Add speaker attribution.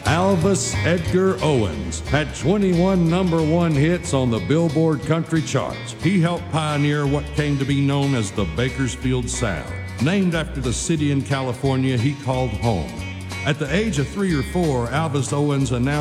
Speaker 1: Alvis Edgar Owens had 21 number one hits on the Billboard country charts. He helped pioneer what came to be known as the Bakersfield Sound, named after the city in California he called home. At the age of 3 or 4, Alvis Owens announced